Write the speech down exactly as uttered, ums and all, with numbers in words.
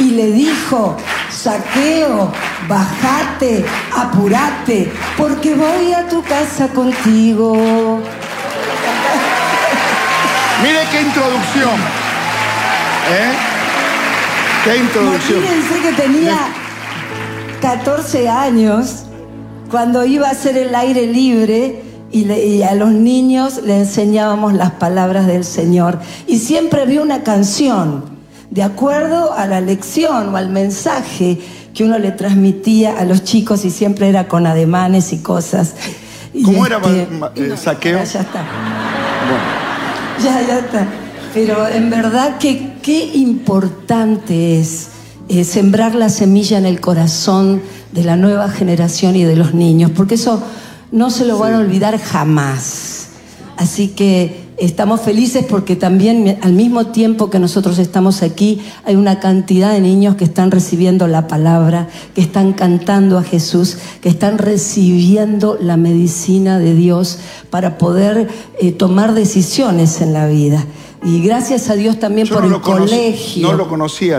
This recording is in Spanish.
y le dijo: Zaqueo, bajate, apurate, porque voy a tu casa contigo. Mire qué introducción. ¿Eh? Qué introducción. Imagínense que tenía catorce años cuando iba a hacer el aire libre y, le, y a los niños le enseñábamos las palabras del Señor. Y siempre había una canción de acuerdo a la lección o al mensaje que uno le transmitía a los chicos, y siempre era con ademanes y cosas. Y ¿Cómo este, era el Zaqueo? Ya, ya está. Bueno. Ya, ya está. Pero en verdad que qué importante es eh, sembrar la semilla en el corazón de la nueva generación y de los niños, porque eso no se lo van a olvidar jamás. Así que estamos felices porque también al mismo tiempo que nosotros estamos aquí, hay una cantidad de niños que están recibiendo la palabra, que están cantando a Jesús, que están recibiendo la medicina de Dios para poder eh, tomar decisiones en la vida. Y gracias a Dios también Yo por no el lo conocí, colegio. no lo conocía.